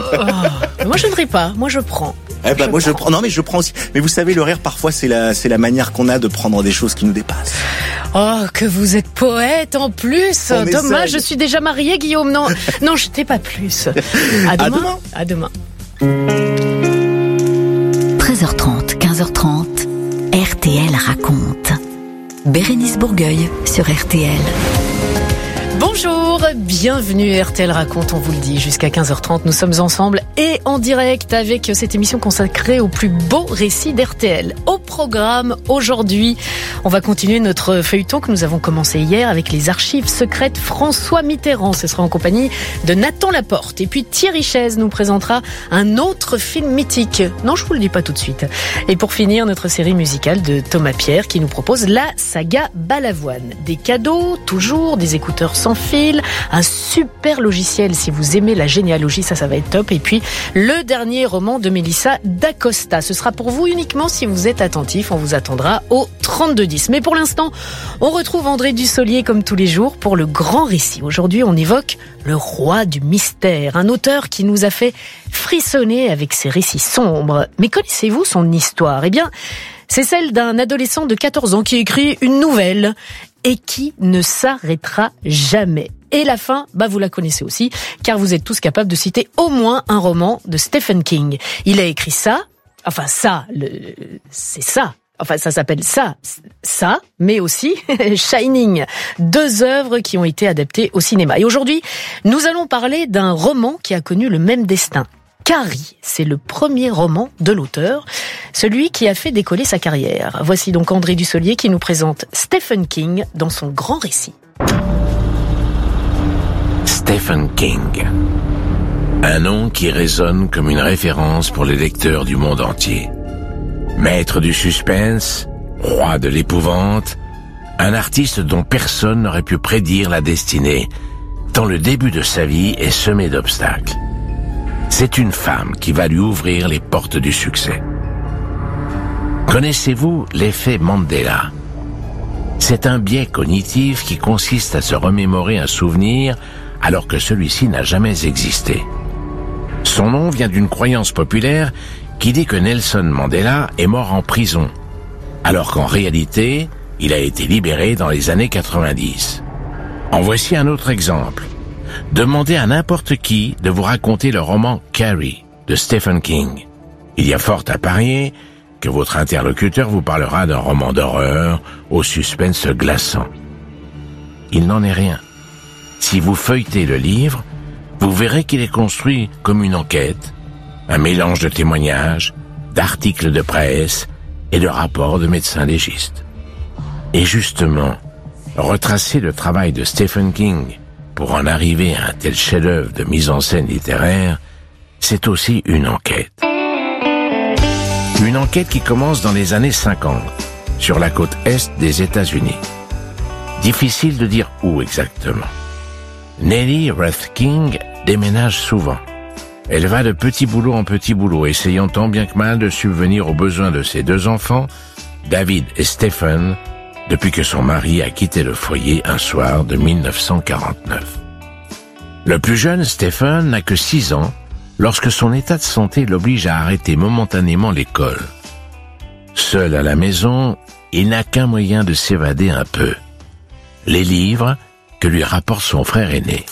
Moi je ne ris pas, moi je prends. Je prends. Non mais je prends aussi. Mais vous savez, le rire parfois c'est la manière qu'on a de prendre des choses qui nous dépassent. Oh, que vous êtes poète en plus. Dommage, je suis déjà mariée Guillaume. Non, je t'ai pas plus. À demain. À demain. 13h30, 15h30. RTL raconte. Bérénice Bourgueil sur RTL. Bonjour, bienvenue RTL raconte, on vous le dit, jusqu'à 15h30, nous sommes ensemble et en direct avec cette émission consacrée aux plus beaux récits d'RTL. Au programme aujourd'hui, on va continuer notre feuilleton que nous avons commencé hier avec les archives secrètes François Mitterrand. Ce sera en compagnie de Nathan Laporte. Et puis Thierry Chaise nous présentera un autre film mythique. Non, je vous le dis pas tout de suite. Et pour finir, notre série musicale de Thomas Pierre qui nous propose la saga Balavoine. Des cadeaux, toujours, des écouteurs sans fil, un super logiciel si vous aimez la généalogie, ça va être top. Et puis le dernier roman de Mélissa d'Acosta. Ce sera pour vous uniquement si vous êtes attentif. On vous attendra au 3210. Mais pour l'instant, on retrouve André Dussolier comme tous les jours pour le grand récit. Aujourd'hui, on évoque le roi du mystère, un auteur qui nous a fait frissonner avec ses récits sombres. Mais connaissez-vous son histoire? Eh bien, c'est celle d'un adolescent de 14 ans qui écrit une nouvelle et qui ne s'arrêtera jamais. Et la fin, vous la connaissez aussi, car vous êtes tous capables de citer au moins un roman de Stephen King. Il a écrit ça, c'est ça. Enfin, ça s'appelle ça, mais aussi Shining. 2 œuvres qui ont été adaptées au cinéma. Et aujourd'hui, nous allons parler d'un roman qui a connu le même destin. Carrie, c'est le premier roman de l'auteur, celui qui a fait décoller sa carrière. Voici donc André Dussolier qui nous présente Stephen King dans son grand récit. Stephen King. Un nom qui résonne comme une référence pour les lecteurs du monde entier. Maître du suspense, roi de l'épouvante, un artiste dont personne n'aurait pu prédire la destinée, tant le début de sa vie est semé d'obstacles. C'est une femme qui va lui ouvrir les portes du succès. Connaissez-vous l'effet Mandela? C'est un biais cognitif qui consiste à se remémorer un souvenir alors que celui-ci n'a jamais existé. Son nom vient d'une croyance populaire qui dit que Nelson Mandela est mort en prison, alors qu'en réalité, il a été libéré dans les années 90. En voici un autre exemple. Demandez à n'importe qui de vous raconter le roman Carrie de Stephen King. Il y a fort à parier que votre interlocuteur vous parlera d'un roman d'horreur au suspense glaçant. Il n'en est rien. Si vous feuilletez le livre, vous verrez qu'il est construit comme une enquête, un mélange de témoignages, d'articles de presse et de rapports de médecins légistes. Et justement, retracer le travail de Stephen King pour en arriver à un tel chef-d'œuvre de mise en scène littéraire, c'est aussi une enquête. Une enquête qui commence dans les années 50, sur la côte est des États-Unis. Difficile de dire où exactement. Nellie Ruth King déménage souvent. Elle va de petit boulot en petit boulot, essayant tant bien que mal de subvenir aux besoins de ses 2 enfants, David et Stephen, depuis que son mari a quitté le foyer un soir de 1949. Le plus jeune, Stephen, n'a que 6 ans, lorsque son état de santé l'oblige à arrêter momentanément l'école. Seul à la maison, il n'a qu'un moyen de s'évader un peu. Les livres que lui rapporte son frère aîné.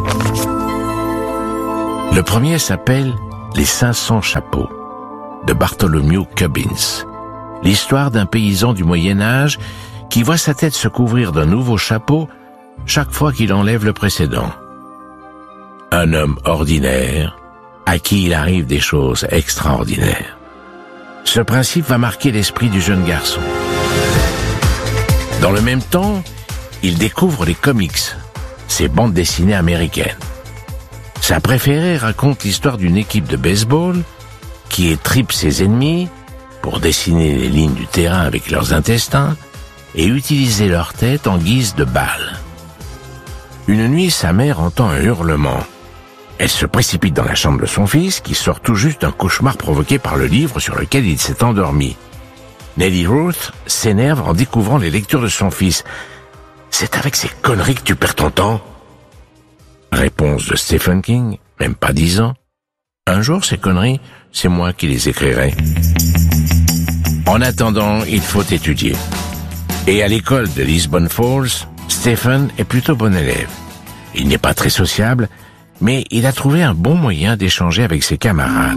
Le premier s'appelle « Les 500 chapeaux » de Bartholomew Cubbins. L'histoire d'un paysan du Moyen-Âge qui voit sa tête se couvrir d'un nouveau chapeau chaque fois qu'il enlève le précédent. Un homme ordinaire à qui il arrive des choses extraordinaires. Ce principe va marquer l'esprit du jeune garçon. Dans le même temps, il découvre les comics, ces bandes dessinées américaines. Sa préférée raconte l'histoire d'une équipe de baseball qui étripe ses ennemis pour dessiner les lignes du terrain avec leurs intestins et utiliser leur tête en guise de balles. Une nuit, sa mère entend un hurlement. Elle se précipite dans la chambre de son fils, qui sort tout juste d'un cauchemar provoqué par le livre sur lequel il s'est endormi. Nellie Ruth s'énerve en découvrant les lectures de son fils. « C'est avec ces conneries que tu perds ton temps ?» Réponse de Stephen King, même pas 10 ans. « Un jour, ces conneries, c'est moi qui les écrirai. » En attendant, il faut étudier. Et à l'école de Lisbon Falls, Stephen est plutôt bon élève. Il n'est pas très sociable, mais il a trouvé un bon moyen d'échanger avec ses camarades.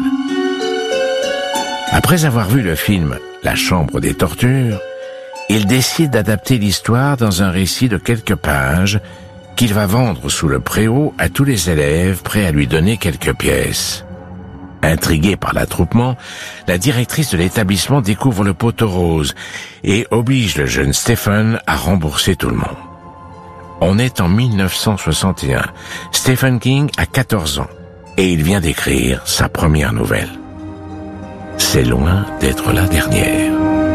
Après avoir vu le film « La chambre des tortures », il décide d'adapter l'histoire dans un récit de quelques pages qu'il va vendre sous le préau à tous les élèves prêts à lui donner quelques pièces. Intriguée par l'attroupement, la directrice de l'établissement découvre le poteau rose et oblige le jeune Stephen à rembourser tout le monde. On est en 1961. Stephen King a 14 ans et il vient d'écrire sa première nouvelle. C'est loin d'être la dernière.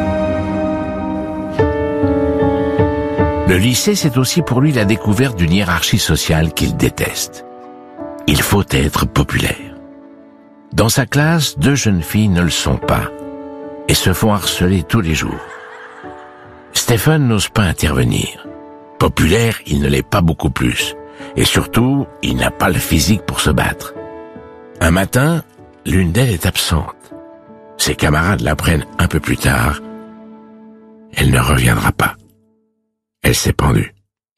Le lycée, c'est aussi pour lui la découverte d'une hiérarchie sociale qu'il déteste. Il faut être populaire. Dans sa classe, 2 jeunes filles ne le sont pas et se font harceler tous les jours. Stephen n'ose pas intervenir. Populaire, il ne l'est pas beaucoup plus. Et surtout, il n'a pas le physique pour se battre. Un matin, l'une d'elles est absente. Ses camarades l'apprennent un peu plus tard. Elle ne reviendra pas. Elle s'est pendue.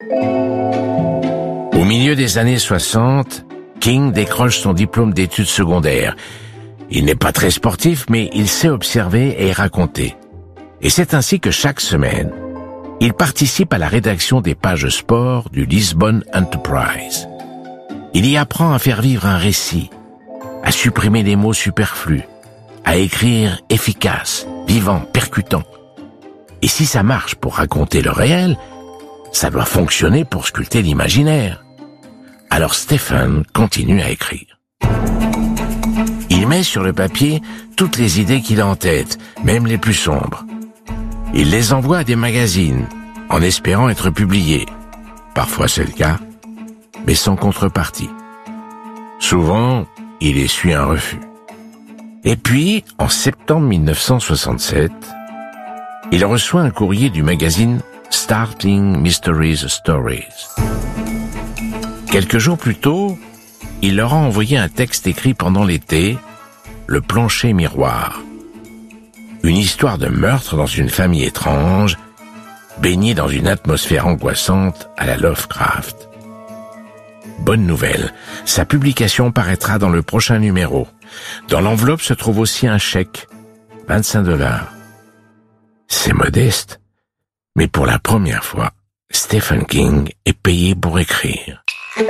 Au milieu des années 60, King décroche son diplôme d'études secondaires. Il n'est pas très sportif, mais il sait observer et raconter. Et c'est ainsi que chaque semaine, il participe à la rédaction des pages sport du Lisbon Enterprise. Il y apprend à faire vivre un récit, à supprimer les mots superflus, à écrire efficace, vivant, percutant. Et si ça marche pour raconter le réel, ça doit fonctionner pour sculpter l'imaginaire. Alors Stephen continue à écrire. Il met sur le papier toutes les idées qu'il a en tête, même les plus sombres. Il les envoie à des magazines, en espérant être publiés. Parfois c'est le cas, mais sans contrepartie. Souvent, il essuie un refus. Et puis, en septembre 1967, il reçoit un courrier du magazine Startling Mysteries Stories. Quelques jours plus tôt, il leur a envoyé un texte écrit pendant l'été, Le plancher miroir. Une histoire de meurtre dans une famille étrange, baignée dans une atmosphère angoissante à la Lovecraft. Bonne nouvelle, sa publication paraîtra dans le prochain numéro. Dans l'enveloppe se trouve aussi un chèque, $25. C'est modeste, mais pour la première fois, Stephen King est payé pour écrire.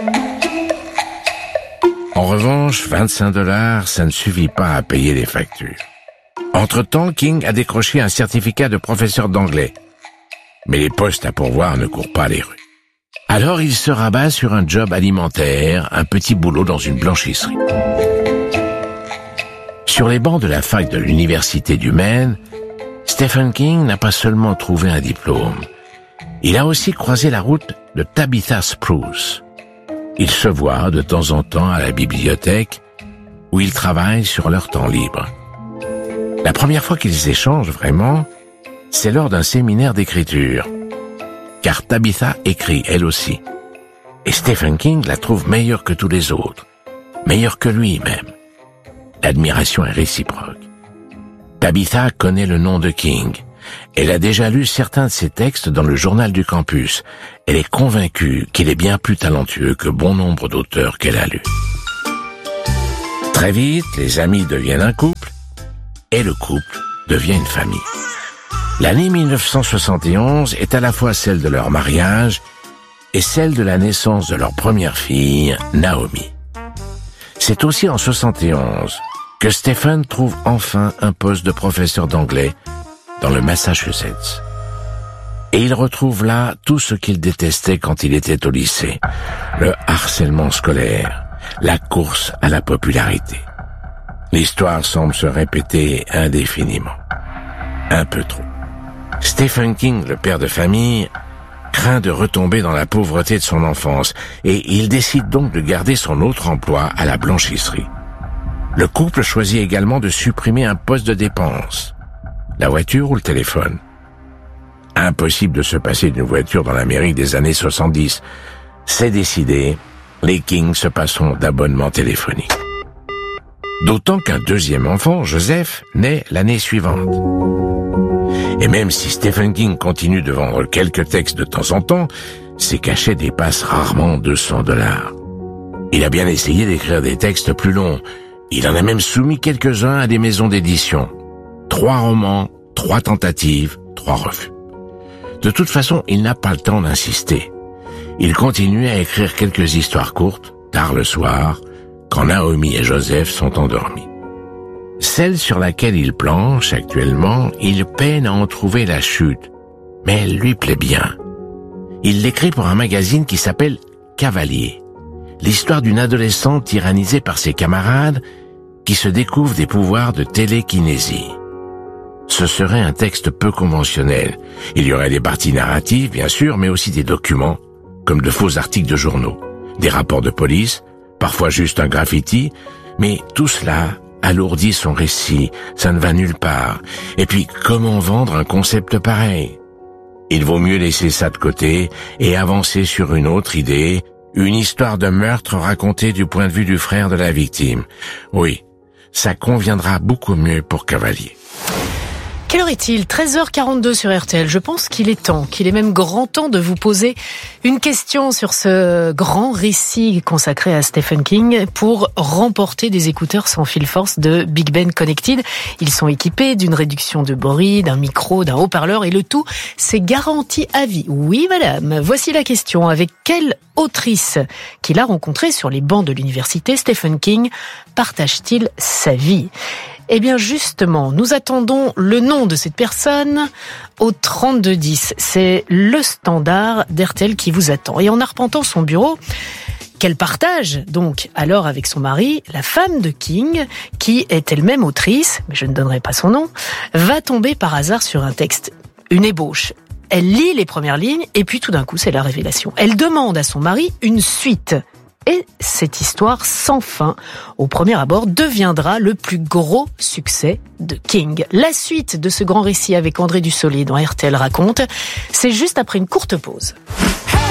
En revanche, $25, ça ne suffit pas à payer les factures. Entre-temps, King a décroché un certificat de professeur d'anglais. Mais les postes à pourvoir ne courent pas les rues. Alors il se rabat sur un job alimentaire, un petit boulot dans une blanchisserie. Sur les bancs de la fac de l'université du Maine, Stephen King n'a pas seulement trouvé un diplôme. Il a aussi croisé la route de Tabitha Spruce. Ils se voient de temps en temps à la bibliothèque, où ils travaillent sur leur temps libre. La première fois qu'ils échangent vraiment, c'est lors d'un séminaire d'écriture. Car Tabitha écrit elle aussi. Et Stephen King la trouve meilleure que tous les autres. Meilleure que lui-même. L'admiration est réciproque. Tabitha connaît le nom de King. Elle a déjà lu certains de ses textes dans le journal du campus. Elle est convaincue qu'il est bien plus talentueux que bon nombre d'auteurs qu'elle a lus. Très vite, les amis deviennent un couple, et le couple devient une famille. L'année 1971 est à la fois celle de leur mariage et celle de la naissance de leur première fille, Naomi. C'est aussi en 71 que Stephen trouve enfin un poste de professeur d'anglais dans le Massachusetts. Et il retrouve là tout ce qu'il détestait quand il était au lycée. Le harcèlement scolaire, la course à la popularité. L'histoire semble se répéter indéfiniment. Un peu trop. Stephen King, le père de famille, craint de retomber dans la pauvreté de son enfance et il décide donc de garder son autre emploi à la blanchisserie. Le couple choisit également de supprimer un poste de dépense. La voiture ou le téléphone. Impossible de se passer d'une voiture dans l'Amérique des années 70. C'est décidé, les King se passeront d'abonnements téléphoniques. D'autant qu'un deuxième enfant, Joseph, naît l'année suivante. Et même si Stephen King continue de vendre quelques textes de temps en temps, ses cachets dépassent rarement $200. Il a bien essayé d'écrire des textes plus longs. Il en a même soumis quelques-uns à des maisons d'édition. 3 romans, 3 tentatives, 3 refus. De toute façon, il n'a pas le temps d'insister. Il continue à écrire quelques histoires courtes, tard le soir, quand Naomi et Joseph sont endormis. Celle sur laquelle il planche actuellement, il peine à en trouver la chute, mais elle lui plaît bien. Il l'écrit pour un magazine qui s'appelle Cavalier, l'histoire d'une adolescente tyrannisée par ses camarades qui se découvre des pouvoirs de télékinésie. Ce serait un texte peu conventionnel. Il y aurait des parties narratives, bien sûr, mais aussi des documents, comme de faux articles de journaux, des rapports de police, parfois juste un graffiti, mais tout cela alourdit son récit, ça ne va nulle part. Et puis, comment vendre un concept pareil? Il vaut mieux laisser ça de côté et avancer sur une autre idée, une histoire de meurtre racontée du point de vue du frère de la victime. Oui, ça conviendra beaucoup mieux pour Cavalier. Quelle heure est-il ? 13h42 sur RTL. Je pense qu'il est temps, qu'il est même grand temps de vous poser une question sur ce grand récit consacré à Stephen King pour remporter des écouteurs sans fil force de Big Ben Connected. Ils sont équipés d'une réduction de bruit, d'un micro, d'un haut-parleur et le tout, c'est garanti à vie. Oui, madame. Voici la question. Avec quelle autrice qu'il a rencontrée sur les bancs de l'université, Stephen King partage-t-il sa vie ? Eh bien justement, nous attendons le nom de cette personne au 3210. C'est le standard d'RTL qui vous attend. Et en arpentant son bureau, qu'elle partage donc alors avec son mari, la femme de King, qui est elle-même autrice, mais je ne donnerai pas son nom, va tomber par hasard sur un texte, une ébauche. Elle lit les premières lignes et puis tout d'un coup, c'est la révélation. Elle demande à son mari une suite. Et cette histoire sans fin, au premier abord, deviendra le plus gros succès de King. La suite de ce grand récit avec André Dussolier dans RTL Raconte, c'est juste après une courte pause.